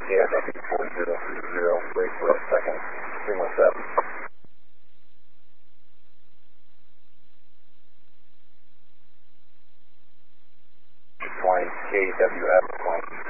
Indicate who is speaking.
Speaker 1: KFW4030, wait for a second, 317. Flying KWF,